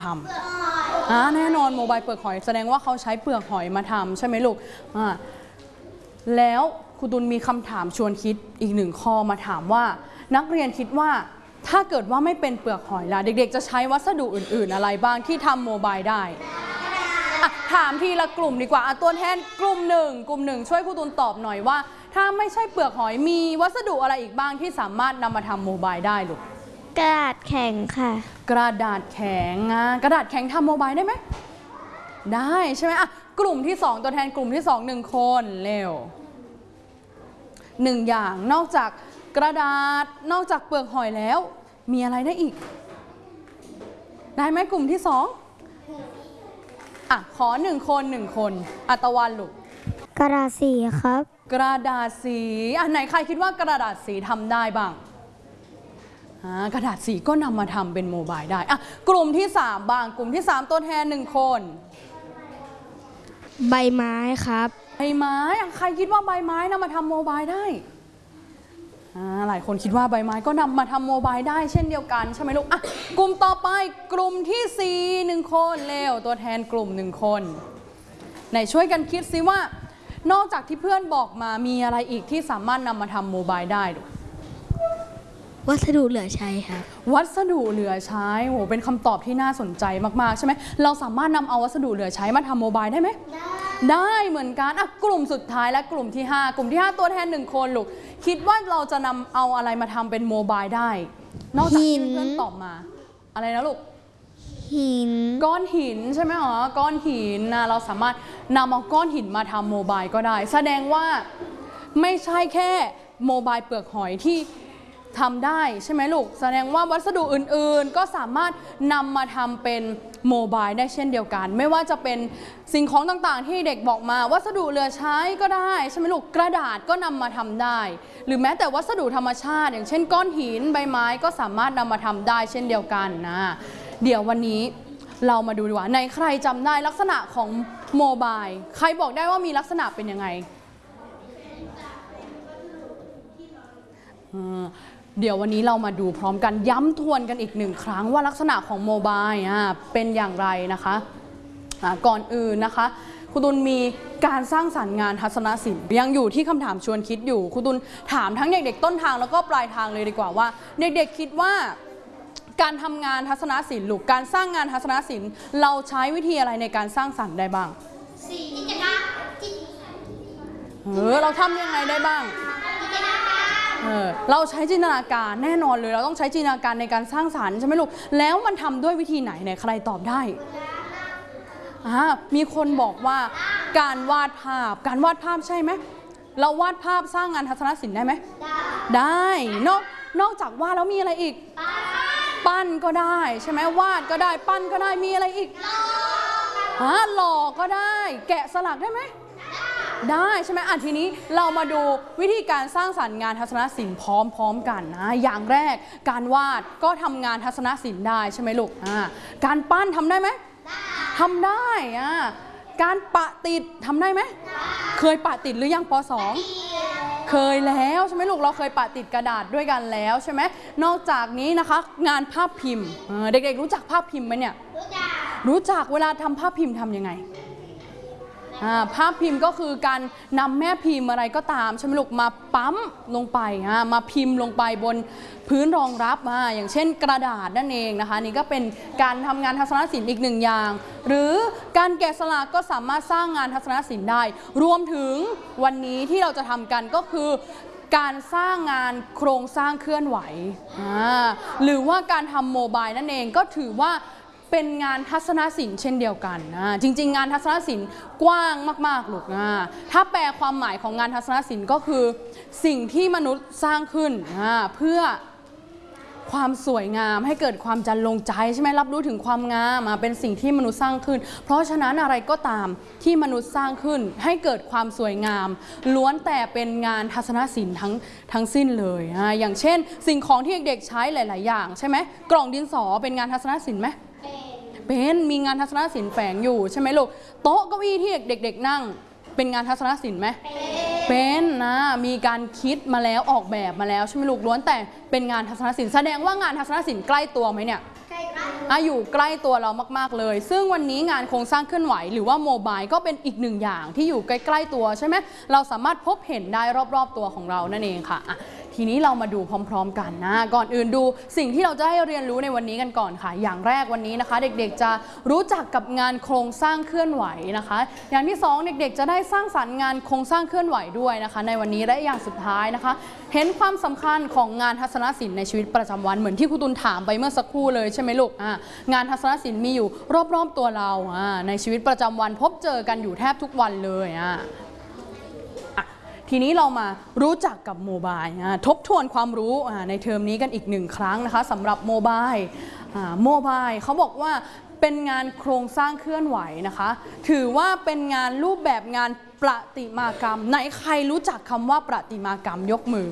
ทำแน่นอนโมบายเปลือกหอยแสดงว่าเขาใช้เปลือกหอยมาทำใช่ไหมลูกแล้วครูตุลมีคำถามชวนคิดอีกหนึ่งข้อมาถามว่านักเรียนคิดว่าถ้าเกิดว่าไม่เป็นเปลือกหอยล่ะเด็กๆจะใช้วัสดุอื่นๆอะไรบ้างที่ทำโมบายได้ถามทีละกลุ่มดีกว่าตัวแทนกลุ่มหนึ่งช่วยครูตุลตอบหน่อยว่าถ้าไม่ใช่เปลือกหอยมีวัสดุอะไรอีกบ้างที่สามารถนำมาทำโมบายได้ลูกกระดาษแข็งค่ะกระดาษแข็งกระดาษแข็งทำโมบายได้ไหมได้ใช่ไหมกลุ่มที่2ตัวแทนกลุ่มที่2 1คนเร็ว1อย่างนอกจากกระดาษนอกจากเปลือกหอยแล้วมีอะไรได้อีกได้ไหมกลุ่มที่2ขอ1คนตะวันลูกกระดาษสีครับกระดาษสีไหนใครคิดว่ากระดาษสีทำได้บ้างกระดาษสีก็นำมาทำเป็นโมบายได้กลุ่มที่3บ้างกลุ่มที่3ตัวแทน1คนใบไม้ครับใบไม้ใครคิดว่าใบไม้นำมาทำโมบายได้หลายคนคิดว่าใบไม้ก็นำมาทำโมบายได้เช่นเดียวกันใช่ไหมลูกกลุ่มต่อไปกลุ่มที่4 1คนเร็วตัวแทนกลุ่ม1คนไหนช่วยกันคิดซิว่านอกจากที่เพื่อนบอกมามีอะไรอีกที่สามารถนำมาทำโมบายได้ลูกวัสดุเหลือใช้ครับวัสดุเหลือใช้โหเป็นคำตอบที่น่าสนใจมากๆใช่ไหมเราสามารถนำเอาวัสดุเหลือใช้มาทำโมบายได้ไหมได้เหมือนกันกลุ่มสุดท้ายและกลุ่มที่5กลุ่มที่5ตัวแทน1คนลูกคิดว่าเราจะนำเอาอะไรมาทำเป็นโมบายได้นอกจากที่เพื่อนตอบมาอะไรนะลูกหินก้อนหินใช่ไหมก้อนหินเราสามารถนำเอาก้อนหินมาทำโมบายก็ได้แสดงว่าไม่ใช่แค่โมบายเปลือกหอยที่ทำได้ใช่ไหมลูกแสดงว่าวัสดุอื่นๆก็สามารถนำมาทำเป็นโมบายได้เช่นเดียวกันไม่ว่าจะเป็นสิ่งของต่างๆที่เด็กบอกมาวัสดุเหลือใช้ก็ได้ใช่ไหมลูกกระดาษก็นำมาทำได้หรือแม้แต่วัสดุธรรมชาติอย่างเช่นก้อนหินใบไม้ก็สามารถนำมาทำได้เช่นเดียวกันเดี๋ยววันนี้เรามาดูดีกว่าในใครจำได้ลักษณะของโมบายใครบอกได้ว่ามีลักษณะเป็นยังไงเดี๋ยววันนี้เรามาดูพร้อมกันย้ำทวนกันอีก1ครั้งว่าลักษณะของโมบายเป็นอย่างไรนะคะก่อนอื่นนะคะครูตุลมีการสร้างสรรค์งานทัศนศิลป์ยังอยู่ที่คำถามชวนคิดอยู่ครูตุลถามทั้งเด็กๆต้นทางแล้วก็ปลายทางเลยดีกว่าว่าเด็กๆคิดว่าการทำงานทัศนศิลป์หรือการสร้างงานทัศนศิลป์เราใช้วิธีอะไรในการสร้างสรรค์ได้บ้างเราทำยังไงได้บ้างเราใช้จินตนาการแน่นอนเลยเราต้องใช้จินตนาการในการสร้างสรรค์ใช่ไหมลูกแล้วมันทำด้วยวิธีไหนใครตอบได้มีคนบอกว่าการวาดภาพใช่ไหมเราวาดภาพสร้างงานทัศนศิลป์ได้ไหมได้นอกจากวาดแล้วมีอะไรอีกปั้นก็ได้ใช่ไหมวาดก็ได้ปั้นก็ได้มีอะไรอีกหล่อก็ได้แกะสลักได้ไหมได้ใช่ไหมทีนี้เรามาดูวิธีการสร้างสรรค์งานทัศนศิลป์พร้อมกันอย่างแรกการวาดก็ทำงานทัศนศิลป์ได้ใช่ไหมลูกการปั้นทำได้ไหมทำได้การปะติดทำได้ไหมเคยปะติดหรือยังป.2เคยแล้วใช่ไหมลูกเราเคยปะติดกระดาษด้วยกันแล้วใช่ไหมนอกจากนี้นะคะงานภาพพิมพ์เด็กๆรู้จักภาพพิมพ์ไหมเนี่ยรู้จักเวลาทำภาพพิมพ์ทำยังไงภาพพิมพ์ก็คือการนำแม่พิมพ์อะไรก็ตามใช่ไหมลูกมาปั๊มลงไปมาพิมพ์ลงไปบนพื้นรองรับอย่างเช่นกระดาษนั่นเองนะคะนี่ก็เป็นการทำงานทัศนศิลป์อีก1อย่างหรือการแกะสลักก็สามารถสร้างงานทัศนศิลป์ได้รวมถึงวันนี้ที่เราจะทำกันก็คือการสร้างงานโครงสร้างเคลื่อนไหวหรือว่าการทำโมบายนั่นเองก็ถือว่าเป็นงานทัศนศิลป์เช่นเดียวกันจริงๆงานทัศนศิลป์กว้างมากๆลูกถ้าแปลความหมายของงานทัศนศิลป์ก็คือสิ่งที่มนุษย์สร้างขึ้นเพื่อความสวยงามให้เกิดความจันลงใจใช่ไหมรับรู้ถึงความงามเป็นสิ่งที่มนุษย์สร้างขึ้นเพราะฉะนั้นอะไรก็ตามที่มนุษย์สร้างขึ้นให้เกิดความสวยงามล้วนแต่เป็นงานทัศนศิลป์ทั้งสิ้นเลยอย่างเช่นสิ่งของที่เด็กๆใช้หลายๆอย่างใช่ไหมกล่องดินสอเป็นงานทัศนศิลป์ไหมเป็นมีงานทัศนศิลป์แฝงอยู่ใช่ไหมลูกโต๊ะเก้าอี้ที่เด็กๆนั่งเป็นงานทัศนศิลป์ไหมเป็นมีการคิดมาแล้วออกแบบมาแล้วใช่ไหมลูกล้วนแต่เป็นงานทัศนศิลป์แสดงว่างานทัศนศิลป์ใกล้ตัวไหมเนี่ยอยู่ใกล้ตัวเรามากๆเลยซึ่งวันนี้งานโครงสร้างเคลื่อนไหวหรือว่าโมบายก็เป็นอีกหนึ่งอย่างที่อยู่ใกล้ๆตัวใช่ไหมเราสามารถพบเห็นได้รอบๆตัวของเรานั่นเองค่ะทีนี้เรามาดูพร้อมๆกันนะก่อนอื่นดูสิ่งที่เราจะให้เรียนรู้ในวันนี้กันก่อนค่ะอย่างแรกวันนี้นะคะเด็กๆจะรู้จักกับงานโครงสร้างเคลื่อนไหวนะคะอย่างที่2เด็กๆจะได้สร้างสรรค์งานโครงสร้างเคลื่อนไหวด้วยนะคะในวันนี้และอย่างสุดท้ายนะคะเห็นความสำคัญของงานทัศนศิลป์ในชีวิตประจำวันเหมือนที่ครูตุลถามไปเมื่อสักครู่เลยใช่ไหมลูกงานทัศนศิลป์มีอยู่รอบๆตัวเราในชีวิตประจำวันพบเจอกันอยู่แทบทุกวันเลยทีนี้เรามารู้จักกับโมบายทบทวนความรู้ในเทอมนี้กันอีก1ครั้งนะคะสำหรับโมบายเขาบอกว่าเป็นงานโครงสร้างเคลื่อนไหวนะคะถือว่าเป็นงานรูปแบบงานประติมากรรมไหนใครรู้จักคำว่าประติมากรรมยกมือ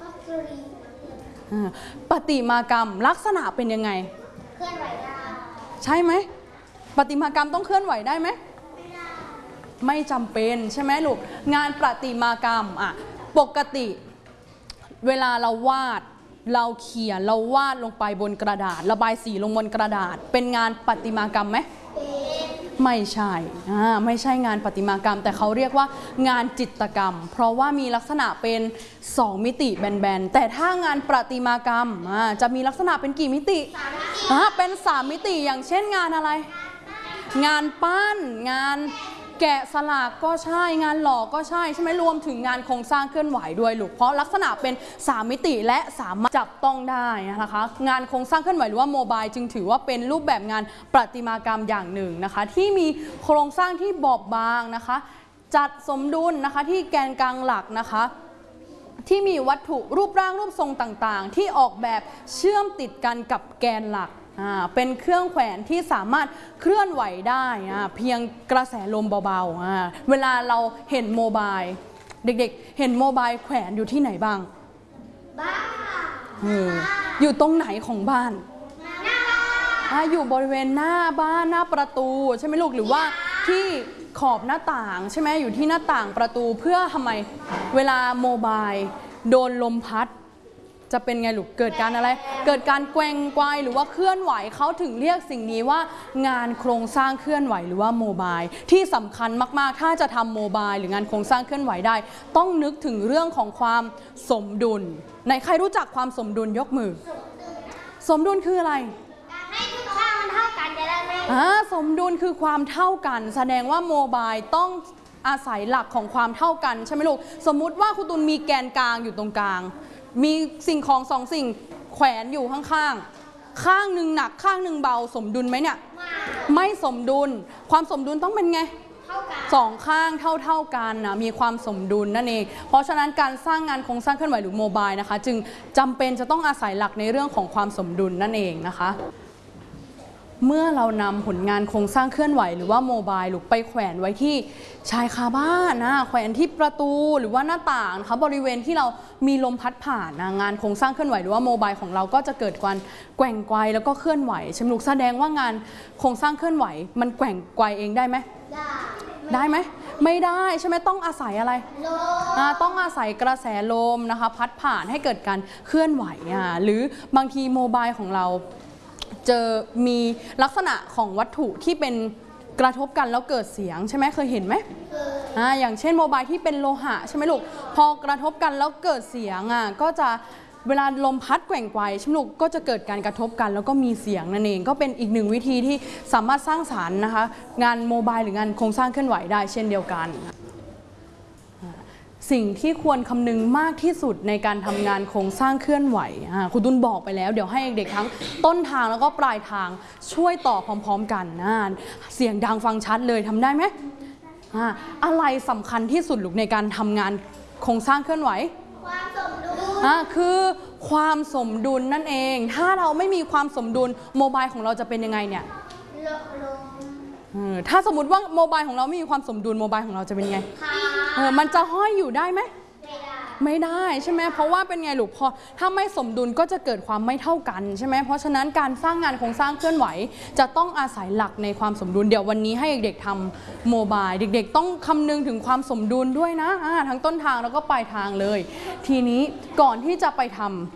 ประติมากรรมลักษณะเป็นยังไงเคลื่อนไหวได้ใช่ไหมประติมากรรมต้องเคลื่อนไหวได้ไหมไม่จำเป็นใช่ไหมลูกงานประติมากรรมปกติเวลาเราวาดเราเขียนเราวาดลงไปบนกระดาษระบายสีลงบนกระดาษเป็นงานประติมากรรมไหมไม่ใช่ไม่ใช่งานประติมากรรมแต่เขาเรียกว่างานจิตรกรรมเพราะว่ามีลักษณะเป็น2มิติแบนๆแต่ถ้างานประติมากรรมจะมีลักษณะเป็นกี่มิติเป็น3มิติอย่างเช่นงานอะไรงานปั้นงานแกะสลักก็ใช่งานหล่อก็ใช่ใช่ไหมรวมถึงงานโครงสร้างเคลื่อนไหวด้วยลูกเพราะลักษณะเป็น3มิติและสามารถจับต้องได้นะคะงานโครงสร้างเคลื่อนไหวหรือว่าโมบายจึงถือว่าเป็นรูปแบบงานประติมากรรมอย่างหนึ่งนะคะที่มีโครงสร้างที่บอบบางนะคะจัดสมดุลนะคะที่แกนกลางหลักนะคะที่มีวัตถุรูปร่างรูปทรงต่างๆที่ออกแบบเชื่อมติดกันกับแกนหลักเป็นเครื่องแขวนที่สามารถเคลื่อนไหวได้เพียงกระแสลมเบาๆเวลาเราเห็นโมบายเด็กๆเห็นโมบายแขวนอยู่ที่ไหนบ้างบ้านอยู่ตรงไหนของบ้านอยู่บริเวณหน้าบ้านหน้าประตูใช่ไหมลูกหรือว่าที่ขอบหน้าต่างใช่ไหมอยู่ที่หน้าต่างประตูเพื่อทำไมเวลาโมบายโดนลมพัดจะเป็นไงลูกเกิดการอะไรเกิดการแกว่งไกวหรือว่าเคลื่อนไหวเขาถึงเรียกสิ่งนี้ว่างานโครงสร้างเคลื่อนไหวหรือว่าโมบายที่สำคัญมากๆถ้าจะทำโมบายหรืองานโครงสร้างเคลื่อนไหวได้ต้องนึกถึงเรื่องของความสมดุลไหนใครรู้จักความสมดุลยกมือสมดุลคืออะไรให้ทุกข้างมันเท่ากันจะได้ไหมสมดุลคือความเท่ากันแสดงว่าโมบายต้องอาศัยหลักของความเท่ากันใช่ไหมลูกสมมุติว่าคุณตุลมีแกนกลางอยู่ตรงกลางมีสิ่งของ2สิ่งแขวนอยู่ข้างๆข้างหนึ่งหนักข้างหนึ่งเบาสมดุลไหมเนี่ยไม่สมดุลความสมดุลต้องเป็นไงสองข้างเท่ากันนะมีความสมดุลนั่นเองเพราะฉะนั้นการสร้างงานโครงสร้างเคลื่อนไหวหรือโมบายนะคะจึงจำเป็นจะต้องอาศัยหลักในเรื่องของความสมดุลนั่นเองนะคะเมื่อเรานำผลงานโครงสร้างเคลื่อนไหวหรือว่าโมบายลูกไปแขวนไว้ที่ชายคาบ้านแขวนที่ประตูหรือว่าหน้าต่างนะคะบริเวณที่เรามีลมพัดผ่านงานโครงสร้างเคลื่อนไหวหรือว่าโมบายของเราก็จะเกิดการแกว่งไกวแล้วก็เคลื่อนไหวใช่ไหมลูกแสดงว่างานโครงสร้างเคลื่อนไหวมันแกว่งไกวเองได้ไหมได้ไหมไม่ได้ใช่ไหมต้องอาศัยอะไรต้องอาศัยกระแสลมนะคะพัดผ่านให้เกิดการเคลื่อนไหวหรือบางทีโมบายของเรามีลักษณะของวัตถุที่เป็นกระทบกันแล้วเกิดเสียงใช่ไหมเคยเห็นไหมอย่างเช่นโมบายที่เป็นโลหะใช่ไหมลูกพอกระทบกันแล้วเกิดเสียงก็จะเวลาลมพัดแกว่งไกวใช่ไหมลูกก็จะเกิดการกระทบกันแล้วก็มีเสียงนั่นเองก็เป็นอีกหนึ่งวิธีที่สามารถสร้างสรรค์นะคะงานโมบายหรืองานโครงสร้างเคลื่อนไหวได้เช่นเดียวกันสิ่งที่ควรคำนึงมากที่สุดในการทำงานโครงสร้างเคลื่อนไหวคุณตุลบอกไปแล้วเดี๋ยวให้เด็กทั้งต้นทางแล้วก็ปลายทางช่วยต่อพร้อมๆกันเสียงดังฟังชัดเลยทำได้ไหมอะไรสำคัญที่สุดลูกในการทำงานโครงสร้างเคลื่อนไหวความสมดุลคือความสมดุลนั่นเองถ้าเราไม่มีความสมดุลโมบายของเราจะเป็นยังไงเนี่ยถ้าสมมติว่าโมบายของเราไม่มีความสมดุลโมบายของเราจะเป็นไงมันจะห้อยอยู่ได้ไหมไม่ได้ใช่ไหมเพราะว่าเป็นไงลูกพอถ้าไม่สมดุลก็จะเกิดความไม่เท่ากันใช่ไหมเพราะฉะนั้นการสร้างงานโครงสร้างเคลื่อนไหวจะต้องอาศัยหลักในความสมดุลเดี๋ยววันนี้ให้เด็กๆทำโมบายเด็กๆต้องคำนึงถึงความสมดุลด้วยนะทั้งต้นทางแล้วก็ปลายทางเลยทีนี้ก่อนที่จะไปทำ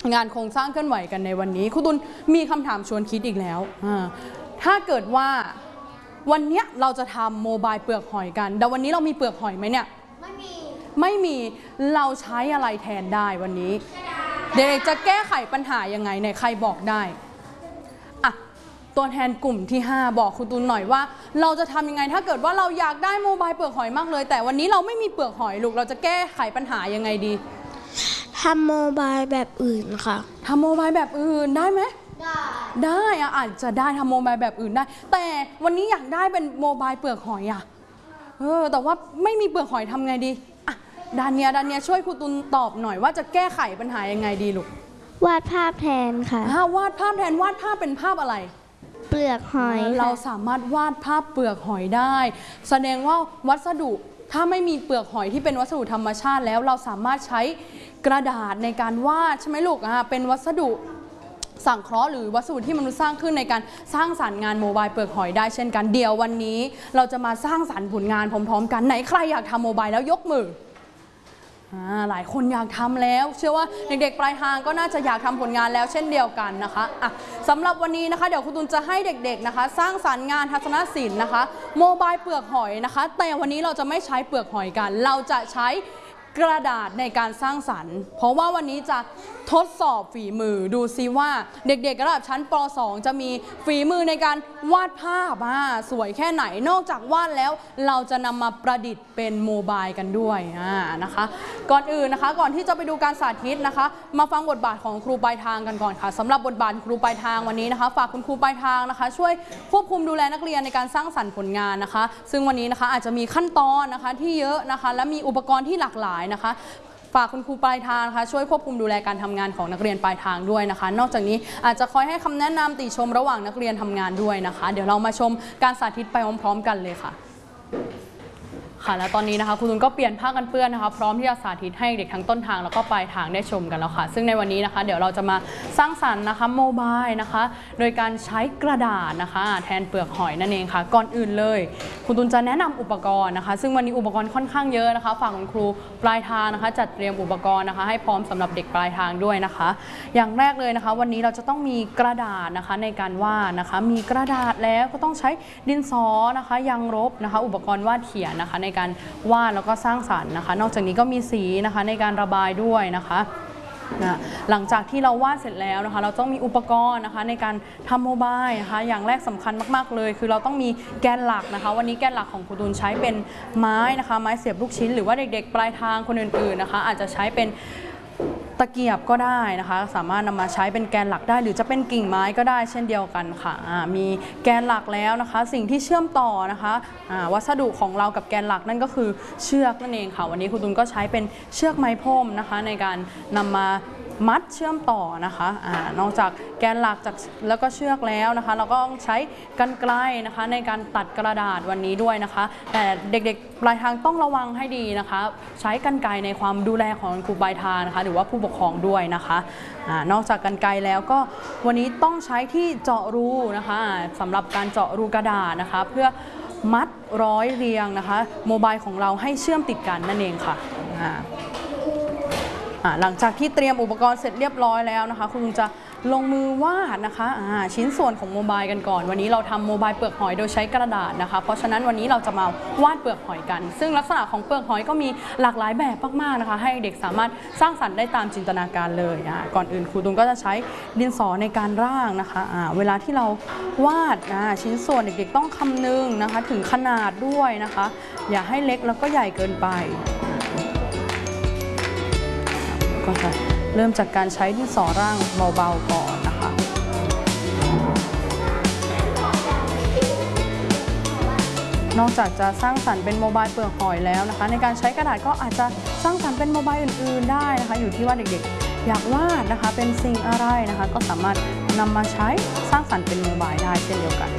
งานโครงสร้างเคลื่อนไหวกันในวันนี้ครูตุลมีคำถามชวนคิดอีกแล้วถ้าเกิดว่าวันนี้เราจะทำโมบายเปลือกหอยกันแต่วันนี้เรามีเปลือกหอยไหมเนี่ยไม่มีเราใช้อะไรแทนได้วันนี้เด็กจะแก้ไขปัญหายังไงในใครบอกได้อะตัวแทนกลุ่มที่5บอกครูตุลหน่อยว่าเราจะทำยังไงถ้าเกิดว่าเราอยากได้โมบายเปลือกหอยมากเลยแต่วันนี้เราไม่มีเปลือกหอยลูกเราจะแก้ไขปัญหายังไงดีทำโมบายแบบอื่นค่ะทำโมบายแบบอื่นได้ไหมได้อาจจะได้ทำโมบายแบบอื่นได้แต่วันนี้อยากได้เป็นโมบายเปลือกหอยแต่ว่าไม่มีเปลือกหอยทำไงดีอ่ะดานเนียช่วยครูตุลตอบหน่อยว่าจะแก้ไขปัญหายังไงดีลูกวาดภาพแทนค่ะวาดภาพแทนวาดภาพเป็นภาพอะไรเปลือกหอยเราสามารถวาดภาพเปลือกหอยได้แสดงว่าวัสดุถ้าไม่มีเปลือกหอยที่เป็นวัสดุธรรมชาติแล้วเราสามารถใช้กระดาษในการวาดใช่ไหมลูกเป็นวัสดุสังเคราะห์หรือวัสดุที่มนุษย์สร้างขึ้นในการสร้างสรรค์งานโมบายเปลือกหอยได้เช่นกันเดี๋ยววันนี้เราจะมาสร้างสรรค์ผลงานพร้อมๆกันไหนใครอยากทำโมบายแล้วยกมือหลายคนอยากทำแล้วเชื่อว่าเด็กๆปลายทางก็น่าจะอยากทำผลงานแล้วเช่นเดียวกันนะคะสำหรับวันนี้นะคะเดี๋ยวครูตุลจะให้เด็กๆนะคะสร้างสรรค์งานทัศนศิลป์นะคะโมบายเปลือกหอยนะคะแต่วันนี้เราจะไม่ใช้เปลือกหอยกันเราจะใช้กระดาษในการสร้างสรรค์เพราะว่าวันนี้จะทดสอบฝีมือดูซิว่าเด็กๆระดับชั้นป .2 จะมีฝีมือในการวาดภาพสวยแค่ไหนนอกจากวาดแล้วเราจะนำมาประดิษฐ์เป็นโมบายกันด้วยนะคะก่อนอื่นนะคะก่อนที่จะไปดูการสาธิตนะคะมาฟังบทบาทของครูปลายทางกันก่อนค่ะสำหรับบทบาทครูปลายทางวันนี้นะคะฝากคุณครูปลายทางนะคะช่วยควบคุมดูแลนักเรียนในการสร้างสรรค์ผลงานนะคะซึ่งวันนี้นะคะอาจจะมีขั้นตอนนะคะที่เยอะนะคะและมีอุปกรณ์ที่หลากหลายนะคะฝากคุณครูปลายทางนะคะช่วยควบคุมดูแลการทำงานของนักเรียนปลายทางด้วยนะคะนอกจากนี้อาจจะคอยให้คำแนะนำติชมระหว่างนักเรียนทำงานด้วยนะคะเดี๋ยวเรามาชมการสาธิตไปพร้อมๆกันเลยค่ะและตอนนี้นะคะครูตุลก็เปลี่ยนผ้ากันเปื้อนนะคะพร้อมที่จะสาธิตให้เด็กทั้งต้นทางแล้วก็ปลายทางได้ชมกันแล้วค่ะซึ่งในวันนี้นะคะเดี๋ยวเราจะมาสร้างสรรค์นะคะโมบายนะคะโดยการใช้กระดาษนะคะแทนเปลือกหอยนั่นเองค่ะก่อนอื่นเลยครูตุลจะแนะนำอุปกรณ์นะคะซึ่งวันนี้อุปกรณ์ค่อนข้างเยอะนะคะฝากคุณครูปลายทางนะคะจัดเตรียมอุปกรณ์นะคะให้พร้อมสำหรับเด็กปลายทางด้วยนะคะอย่างแรกเลยนะคะวันนี้เราจะต้องมีกระดาษนะคะในการวาดนะคะมีกระดาษแล้วก็ต้องใช้ดินสอนะคะยางลบนะคะอุปกรณ์วาดเขียนนะคะในการวาดแล้วก็สร้างสรรค์นะคะนอกจากนี้ก็มีสีนะคะในการระบายด้วยนะคะหลังจากที่เราวาดเสร็จแล้วนะคะเราต้องมีอุปกรณ์นะคะในการทำโมบายนะคะอย่างแรกสำคัญมากๆเลยคือเราต้องมีแกนหลักนะคะวันนี้แกนหลักของครูตุลใช้เป็นไม้นะคะไม้เสียบลูกชิ้นหรือว่าเด็กๆปลายทางคนอื่นๆนะคะอาจจะใช้เป็นตะเกียบก็ได้นะคะสามารถนำมาใช้เป็นแกนหลักได้หรือจะเป็นกิ่งไม้ก็ได้เช่นเดียวกันค่ะมีแกนหลักแล้วนะคะสิ่งที่เชื่อมต่อนะคะวัสดุของเรากับแกนหลักนั่นก็คือเชือกนั่นเองค่ะวันนี้ครูตุลก็ใช้เป็นเชือกไม้พรมนะคะในการนำมามัดเชื่อมต่อนะคะนอกจากแกนหลักแล้วก็เชือกแล้วนะคะเราก็ต้องใช้กรรไกรนะคะในการตัดกระดาษวันนี้ด้วยนะคะแต่เด็กๆปลายทางต้องระวังให้ดีนะคะใช้กรรไกรในความดูแลของครูปลายทางนะคะหรือว่าผู้ปกครองด้วยนะคะนอกจากกรรไกรแล้วก็วันนี้ต้องใช้ที่เจาะรูนะคะสำหรับการเจาะรูกระดาษนะคะเพื่อมัดร้อยเรียงนะคะโมบายของเราให้เชื่อมติดกันนั่นเองค่ะหลังจากที่เตรียมอุปกรณ์เสร็จเรียบร้อยแล้วนะคะคุณจะลงมือวาดนะคะชิ้นส่วนของโมบายกันก่อนวันนี้เราทำโมบายเปลือกหอยโดยใช้กระดาษนะคะเพราะฉะนั้นวันนี้เราจะมาวาดเปลือกหอยกันซึ่งลักษณะของเปลือกหอยก็มีหลากหลายแบบมากๆนะคะให้เด็กสามารถสร้างสรรค์ได้ตามจินตนาการเลยก่อนอื่นครูตุลก็จะใช้ดินสอในการร่างนะคะเวลาที่เราวาดชิ้นส่วนเด็กๆต้องคำนึงนะคะถึงขนาดด้วยนะคะอย่าให้เล็กแล้วก็ใหญ่เกินไปก็จะเริ่มจากการใช้ดินสอร่างเบาๆก่อนนะคะนอกจากจะสร้างสรรค์เป็นโมบายเปลือกหอยแล้วนะคะในการใช้กระดาษก็อาจจะสร้างสรรค์เป็นโมบายอื่นๆได้นะคะอยู่ที่ว่าเด็กๆอยากวาดนะคะเป็นสิ่งอะไรนะคะก็สามารถนำมาใช้สร้างสรรค์เป็นโมบายได้เช่นเดียวกัน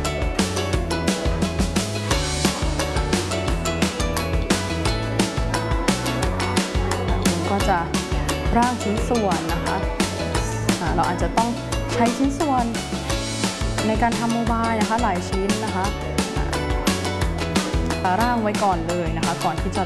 ก็จะร่างชิ้นส่วนนะคะเราอาจจะต้องใช้ชิ้นส่วนในการทำโมบายนะคะหลายชิ้นนะคะร่างไว้ก่อนเลยนะคะก่อนที่จะ